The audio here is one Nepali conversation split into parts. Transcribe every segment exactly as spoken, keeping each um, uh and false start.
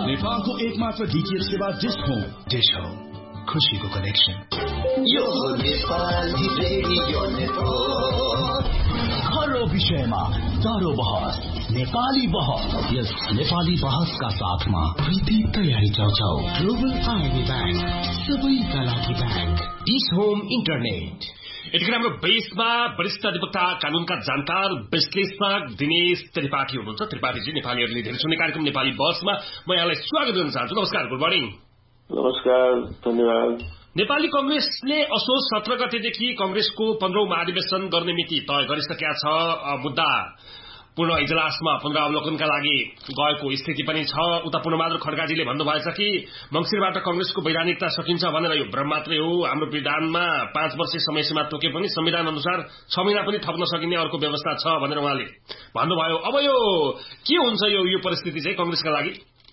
नेपालको एकमात्र डीटीएच सेवा डिश होम। डिश होम, खुशीको कनेक्सन। यो नेपाली रेडियो नेटवर्क। हर विषयमा चारो बहस, नेपाली बहस। यस नेपाली बहसका साथमा प्रीति तयारी चाउचाउ। ग्लोबल आर्मी ब्याङ्क, सबैका लागि ब्याङ्क। Dish home internet. यतिखेर हाम्रो बेसमा वरिष्ठ अधिवक्ता कानूनका जानकार विश्लेषक दिनेश त्रिपाठी हुनुहुन्छ। त्रिपाठीजी, नेपालीहरूले धेरै सुन्ने कार्यक्रम नेपाली बसमा म यहाँलाई स्वागत गर्न चाहन्छु। नमस्कार, गुड मर्निङ। नमस्कार, धन्यवाद। नेपाली कंग्रेसले असोज सत्र गतेदेखि कंग्रेसको पन्ध्रौं महाधिवेशन गर्ने मिति तय गरिसकेका छ। मुद्दा पूर्ण इजलासमा पुनरावलोकनका लागि गएको स्थिति पनि छ। उता पूर्णबहादुर खड्काजीले भन्नुभएछ कि मंसिरबाट कंग्रेसको वैधानिकता सकिन्छ भनेर यो भ्रम मात्रै हो। हाम्रो विधानमा पाँच वर्ष समयसीमा तोके पनि संविधान अनुसार छ महिना पनि थप्न सकिने अर्को व्यवस्था छ भनेर उहाँले भन्नुभयो। अब यो के हुन्छ यो यो परिस्थिति चाहिँ कंग्रेसका लागि?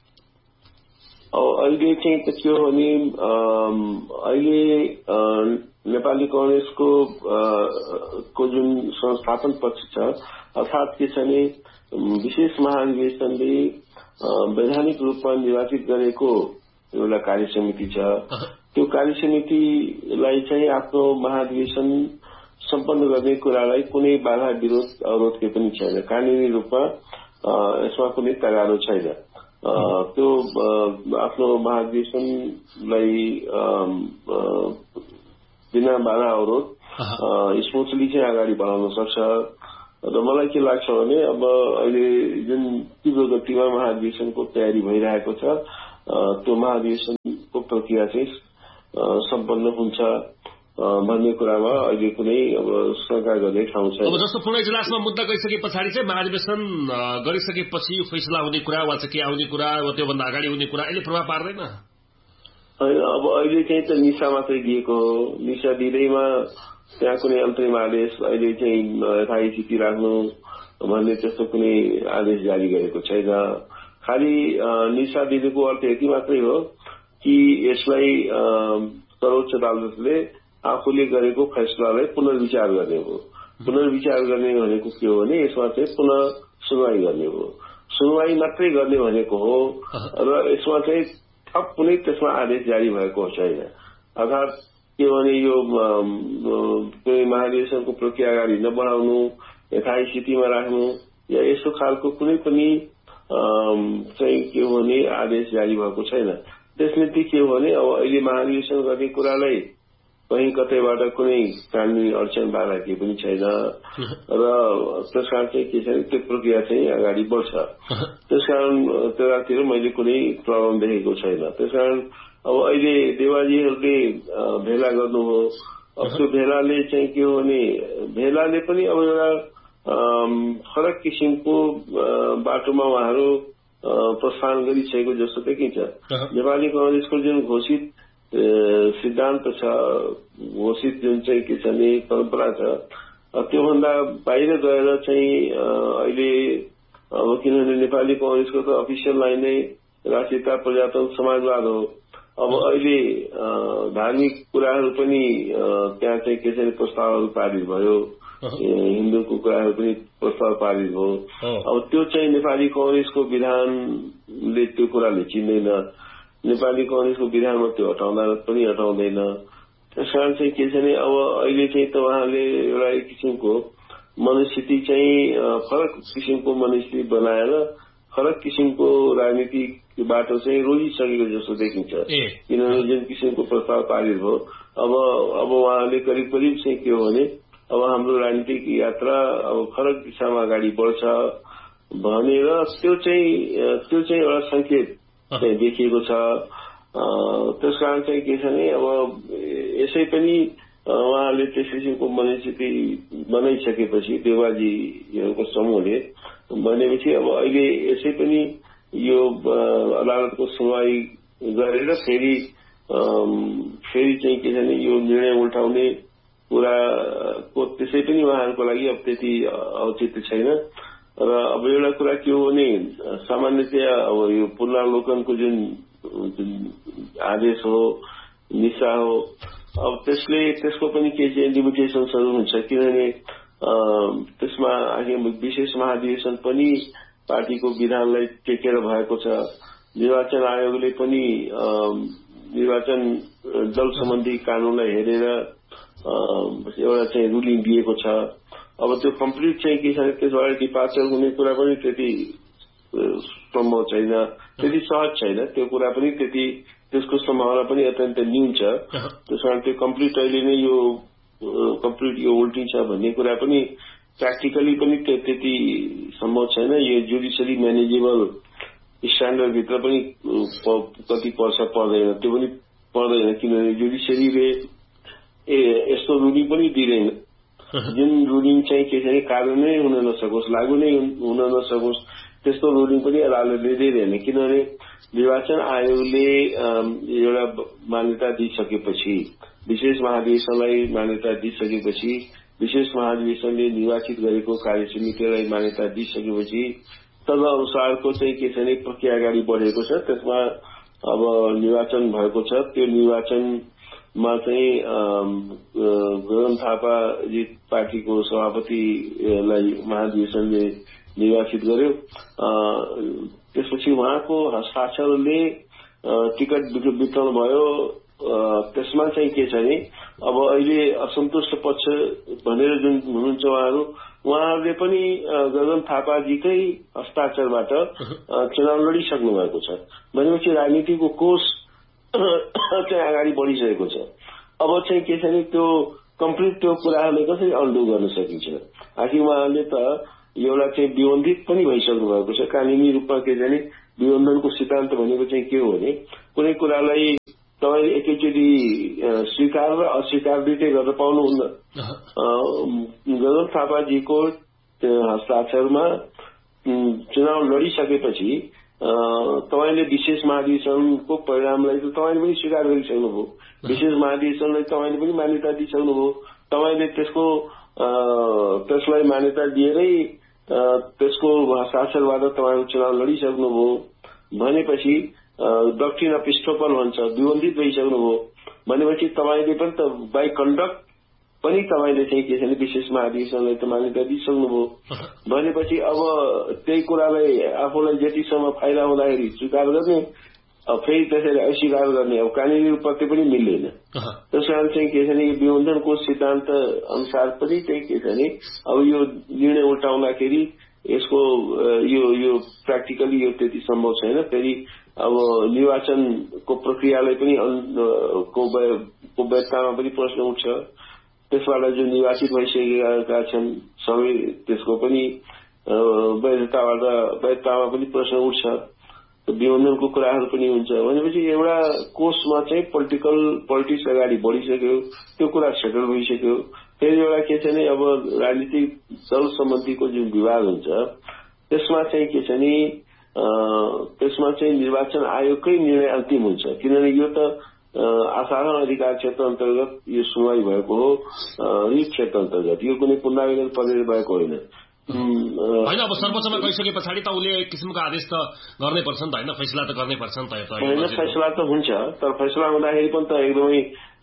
अहिले चाहिँ त के हो भने अहिले नेपाली कंग्रेसको को जुन संस्थापन पक्ष छ, अर्थात के छ भने विशेष महाधिवेशनले वैधानिक रूपमा निर्वाचित गरेको एउटा कार्यसमिति छ। त्यो कार्यसमितिलाई चाहिँ आफ्नो महाधिवेशन सम्पन्न गर्ने कुरालाई कुनै बाधा विरोध अवरोध केही पनि छैन। कानूनी रूपमा यसमा कुनै तगारो छैन। त्यो आफ्नो महाधिवेशनलाई बिना बाधा अवरोध स्मुथली चाहिँ अगाडि बढाउन सक्छ। र मलाई के लाग्छ भने अब अहिले जुन तीव्र गतिमा महाधिवेशनको तयारी भइरहेको छ, त्यो महाधिवेशनको प्रक्रिया चाहिँ सम्पन्न हुन्छ भन्ने कुरामा अहिले कुनै अब शंका गर्ने ठाउँ छैन। अब जस्तो पूर्ण इजलासमा मुद्दा गइसके पछाडि चाहिँ महाधिवेशन गरिसकेपछि फैसला हुने कुरा वा चाहिँ के आउने कुरा वा त्योभन्दा अगाडि हुने कुरा अहिले प्रभाव पार्दैन? होइन, अब अहिले चाहिँ त निशा मात्रै दिएको हो। निशा दिँदैमा त्यहाँ कुनै अन्तरिम आदेश अहिले चाहिँ यथास्थिति राख्नु भन्ने त्यस्तो कुनै आदेश जारी गरेको छैन। खालि निशा दिनुको अर्थ यति मात्रै हो कि यसलाई सर्वोच्च अदालतले आफूले गरेको फैसलालाई पुनर्विचार गर्ने हो। पुनर्विचार गर्ने भनेको के हो भने यसमा चाहिँ पुनः सुनवाई गर्ने हो। सुनवाई मात्रै गर्ने भनेको हो र यसमा चाहिँ थप कुनै त्यसमा आदेश जारी भएको छैन। अर्थात के भने यो कुनै महाधिवेशनको प्रक्रिया अगाडि नबढाउनु, यथास्थितिमा राख्नु या यस्तो खालको कुनै पनि चाहिँ के हो भने आदेश जारी भएको छैन। त्यसनिमित्त के हो भने अब अहिले महाधिवेशन गर्ने कुरालाई कहीँ कतैबाट कुनै कानूनी अडचन बाधा केही पनि छैन र त्यसकारण चाहिँ के छ भने त्यो प्रक्रिया चाहिँ अगाडि बढ्छ। त्यसकारण त्यतातिर मैले कुनै प्रब्लम देखेको छैन। त्यसकारण अब अहिले देवाजीहरूले भेला गर्नु हो। अब त्यो भेलाले चाहिँ के हो भने भेलाले पनि अब एउटा फरक किसिमको बाटोमा उहाँहरू प्रस्थान गरिसकेको जस्तो देखिन्छ। नेपाली कंग्रेसको जुन घोषित सिद्धान्त छ, घोषित जुन चाहिँ के छ भने परम्परा छ, त्योभन्दा बाहिर गएर चाहिँ अहिले अब किनभने नेपाली कंग्रेसको त अफिसियल लाइन नै राष्ट्रियता प्रजातन्त्र समाजवाद हो। अब अहिले धार्मिक कुराहरू पनि त्यहाँ चाहिँ के छ भने प्रस्तावहरू पारित भयो, हिन्दूको कुराहरू पनि प्रस्ताव पारित भयो। अब त्यो चाहिँ नेपाली कंग्रेसको विधानले त्यो कुराले चिन्दैन। नेपाली कंग्रेसको विधानमा त्यो हटाउँदा पनि हटाउँदैन। त्यसकारण चाहिँ के छ भने अब अहिले चाहिँ त उहाँले एउटा एक किसिमको मनस्थिति चाहिँ फरक किसिमको मनस्थिति बनाएर फरक किसिमको राजनीतिक बाटो चाहिँ रोजिसकेको जस्तो देखिन्छ। किनभने जुन किसिमको प्रस्ताव पारित भयो, अब अब उहाँले करिब करिब चाहिँ के हो भने अब हाम्रो राजनीतिक यात्रा अब फरक दिशामा अगाडि बढ्छ भनेर त्यो चाहिँ त्यो चाहिँ एउटा संकेत चाहिँ देखिएको छ। त्यसकारण चाहिँ के छ भने अब यसै पनि उहाँले त्यस किसिमको मनस्थिति बनाइसकेपछि देवाजीहरूको समूहले भनेपछि अब अहिले यसै पनि यो अदालतको सुनवाई गरेर फेरि फेरि चाहिँ के छ भने यो निर्णय उल्टाउने कुराको त्यसै पनि उहाँहरूको लागि अब त्यति औचित्य छैन। र अब एउटा कुरा के हो भने सामान्यतया अब यो पुनरावलोकनको जुन जुन आदेश हो, निशा हो, अब त्यसले त्यसको पनि केही चाहिँ लिमिटेसन्सहरू हुन्छ। किनभने त्यसमा विशेष महाधिवेशन पनि पार्टीको विधानलाई टेकेर भएको छ निर्वाचन आयोगले पनि निर्वाचन दल सम्बन्धी कानूनलाई हेरेर एउटा चाहिँ रुलिङ दिएको छ। अब त्यो कम्प्लिट चाहिँ के छ त्यसबाट डिपार्चर हुने कुरा पनि त्यति सम्भव छैन, त्यति सहज छैन, त्यो कुरा पनि त्यति त्यसको सम्भावना पनि अत्यन्त न्यून छ। त्यस कारण त्यो कम्प्लिट अहिले नै यो कम्प्लिट यो उल्टिन्छ भन्ने कुरा पनि प्र्याक्टिकली पनि त्यति सम्भव छैन। यो जुडिसियरी म्यानेजेबल स्ट्यान्डर्डभित्र पनि कति पर्छ पर्दैन त्यो पनि पर्दैन, किनभने जुडिसियरीले यस्तो रुलिङ पनि दिँदैन जुन रुलिङ चाहिँ के छ कानूनै हुन नसकोस्, लागू नै हुन नसकोस्, त्यस्तो रुलिङ पनि अदालतले दिँदैन। किनभने निर्वाचन आयोगले एउटा मान्यता दिइसकेपछि, विशेष महाधिवेशनलाई मान्यता दिइसकेपछि, विशेष महाधिवेशनले निर्वाचित गरेको कार्यसमितिलाई मान्यता दिइसकेपछि तदनुसारको चाहिँ के छ भने प्रक्रिया अगाडि बढेको छ। त्यसमा अब निर्वाचन भएको छ। त्यो निर्वाचनमा चाहिँ गगन थापाजी पार्टीको सभापतिलाई महाधिवेशनले निर्वाचित गर्यो। त्यसपछि उहाँको हस्ताक्षरले टिकट वितरण भयो। त्यसमा चाहिँ के छ भने अब अहिले असन्तुष्ट पक्ष भनेर जुन हुनुहुन्छ उहाँहरू उहाँहरूले पनि गगन थापाजीकै हस्ताक्षरबाट चुनाव लडिसक्नु भएको छ भनेपछि राजनीतिको कोष चाहिँ अगाडि बढिसकेको छ। अब चाहिँ के छ भने त्यो कम्प्लिट त्यो कुराहरूले कसरी अन्डु गर्न सकिन्छ? आखिर उहाँहरूले त एउटा चाहिँ विबन्धित पनि भइसक्नु भएको छ। कानुनी रूपमा के छ भने विबन्धनको सिद्धान्त भनेको चाहिँ के हो भने कुनै कुरालाई तपाईँ एकैचोटि स्वीकार र अस्वीकार दुइटै गर्न पाउनुहुन्न। गगन थापाजीको हस्ताक्षरमा चुनाव लडिसकेपछि तपाईँले विशेष महाधिवेशनको परिणामलाई त तपाईँले पनि स्वीकार गरिसक्नुभयो, विशेष महाधिवेशनलाई तपाईँले पनि मान्यता दिइसक्नुभयो, तपाईँले त्यसको त्यसलाई मान्यता दिएरै त्यसको हस्ताक्षरबाट तपाईँहरू चुनाव लडिसक्नुभयो भनेपछि डक्ट्रिन अफ स्टोपल भन्छ, विबन्धित भइसक्नुभयो भनेपछि तपाईँले पनि त बाई कन्डक्ट पनि तपाईँले चाहिँ के छ भने विशेष महाधिवेशनलाई त मान्यता दिइसक्नुभयो भनेपछि अब त्यही कुरालाई आफूलाई जतिसम्म फाइदा हुँदाखेरि स्वीकार गर्ने, अब फेरि त्यसरी अस्वीकार गर्ने अब कानुनी रूपमा त्यो पनि मिल्दैन। त्यस कारण चाहिँ के छ भने विबन्धनको सिद्धान्त अनुसार पनि चाहिँ के छ भने अब यो निर्णय उल्टाउँदाखेरि यसको यो यो प्र्याक्टिकली यो त्यति सम्भव छैन। फेरि अब निर्वाचनको प्रक्रियालाई पनि को वैधतामा पनि प्रश्न उठ्छ। त्यसबाट जो निर्वाचित भइसकेका छन् सबै त्यसको पनि वैधताबाट वैधतामा पनि प्रश्न उठ्छ। विबन्धनको कुराहरू पनि हुन्छ भनेपछि एउटा कोषमा चाहिँ पोलिटिकल पोलिटिक्स अगाडि बढिसक्यो, त्यो कुरा सेटल भइसक्यो। फेरि एउटा के छ भने अब राजनीतिक दल सम्बन्धीको जुन विवाद हुन्छ त्यसमा चाहिँ के छ भने त्यसमा चाहिँ निर्वाचन आयोगकै निर्णय अन्तिम हुन्छ, किनभने यो त असाधारण अधिकार क्षेत्र अन्तर्गत यो सुनवाई भएको हो। रिट क्षेत्र अन्तर्गत यो कुनै पुनरावेदन परेर भएको होइन। होइन अब सर्वोच्चमा गइसके पछाडि त उसले किसिमको आदेश त गर्नै पर्छ नि त, होइन फैसला त गर्नै पर्छ नि त। होइन फैसला त हुन्छ, तर फैसला हुँदाखेरि पनि त एकदमै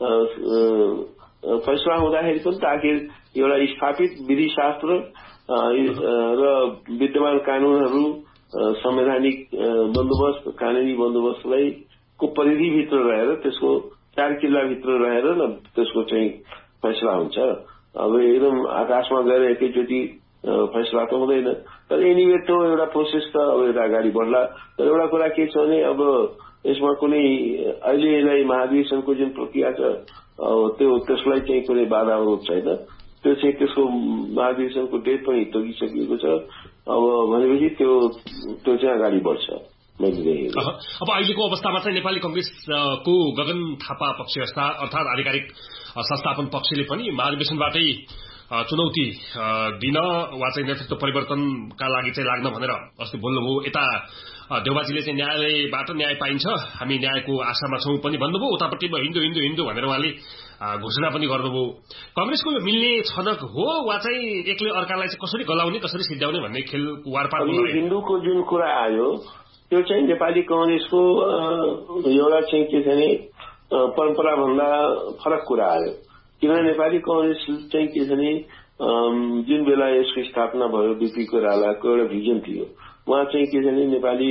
फैसला हुँदाखेरि पनि त आखिर एउटा स्थापित विधिशास्त्र र विद्यमान कानूनहरू संवैधानिक बन्दोबस्त कानूनी बन्दोबस्तलाई को परिधिभित्र रहेर त्यसको चार किल्लाभित्र रहेर न त्यसको चाहिँ फैसला हुन्छ। अब एकदम आकाशमा गएर एकैचोटि फैसला त हुँदैन, तर एनिवे त्यो एउटा प्रोसेस त अब एउटा अगाडि बढ्ला। तर एउटा कुरा के छ भने अब यसमा कुनै अहिले यसलाई महाधिवेशनको जुन प्रक्रिया छ त्यो त्यसलाई चाहिँ कुनै बाधा अवरोध छैन। त्यो चाहिँ त्यसको महाधिवेशनको डेट पनि तोकिसकिएको छ। अब भनेपछि त्यो त्यो चाहिँ अगाडि बढ्छ। अब अहिलेको अवस्थामा चाहिँ नेपाली कंग्रेसको गगन थापा पक्ष अर्थात आधिकारिक संस्थापन पक्षले पनि महाधिवेशनबाटै चुनौती दिन वा चाहिँ नेतृत्व परिवर्तनका लागि चाहिँ लाग्न भनेर अस्ति बोल्नुभयो। यता देउबाजीले चाहिँ न्यायालयबाट न्याय पाइन्छ, हामी न्यायको आशामा छौं पनि भन्नुभयो। उतापट्टि हिन्दू हिन्दू हिन्दू भनेर उहाँले घोषणा पनि गर्नुभयो। कंग्रेसको यो मिल्ने छनक हो वा चाहिँ एकले अर्कालाई चाहिँ कसरी गलाउने कसरी सिद्ध्याउने भन्ने खेल वारपार हिन्दूको जुन कुरा आयो त्यो चाहिँ नेपाली कंग्रेसको एउटा चाहिँ के छ भने परम्परा भन्दा फरक कुरा आयो। किनभने नेपाली कंग्रेस चाहिँ के छ भने जुन बेला यसको स्थापना भयो बीपी कोइरालाको एउटा भिजन थियो। उहाँ चाहिँ के छ भने नेपाली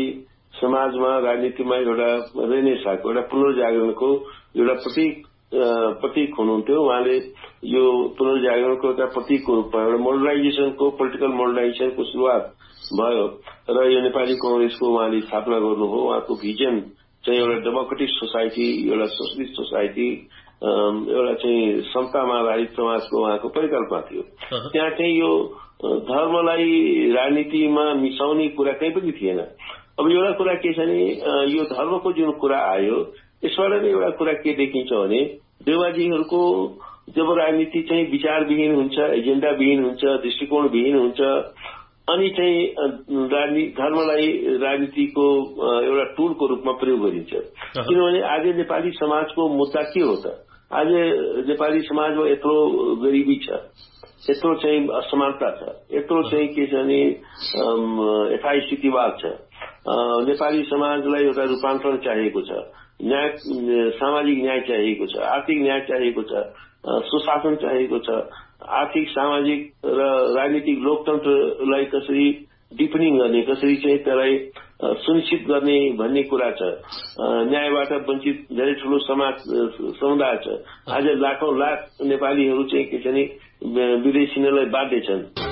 समाजमा राजनीतिमा एउटा रेनेसाको एउटा पुनर्जागरणको एउटा प्रतीक प्रतीक हुनुहुन्थ्यो। उहाँले यो पुनर्जागरणको एउटा प्रतीकको रूपमा एउटा मोडर्नाइजेसनको पोलिटिकल मोडर्नाइजेसनको सुरुवात भयो र यो नेपाली कांग्रेसको उहाँले स्थापना गर्नुभयो। उहाँको भिजन चाहिँ एउटा डेमोक्रेटिक सोसाइटी, एउटा सोशलिस्ट सोसाइटी, एउटा चाहिँ समतामा आधारित समाजको उहाँको परिकल्पना थियो। त्यहाँ चाहिँ यो धर्मलाई राजनीतिमा मिसाउने कुरा कहीँ पनि थिएन। अब एउटा कुरा के छ भने यो धर्मको जुन कुरा आयो यसबाट नै एउटा कुरा के देखिन्छ भने देउवाजीहरूको जब राजनीति चाहिँ विचारविहीन हुन्छ, एजेन्डाविहीन हुन्छ, दृष्टिकोणविहीन हुन्छ अनि चाहिँ धर्मलाई राजनीतिको एउटा टुलको रूपमा प्रयोग गरिन्छ। किनभने आज नेपाली समाजको मुद्दा के हो त? आज नेपाली समाजमा यत्रो गरिबी छ, यत्रो चाहिँ असमानता छ, यत्रो चाहिँ के छ भने यथास्थितिवाद छ। नेपाली समाजलाई एउटा रूपान्तरण चाहिएको छ, न्याय सामाजिक न्याय चाहिएको छ, आर्थिक न्याय चाहिएको छ, सुशासन चाहिएको छ। आर्थिक सामाजिक र राजनीतिक लोकतन्त्रलाई कसरी डिपनिङ गर्ने, कसरी चाहिँ त्यसलाई सुनिश्चित गर्ने भन्ने कुरा छ। न्यायबाट वञ्चित धेरै ठूलो समाज समुदाय छ। आज लाखौं लाख नेपालीहरू चाहिँ के छ भने विदेशी हिँड्नलाई बाध्य छन्।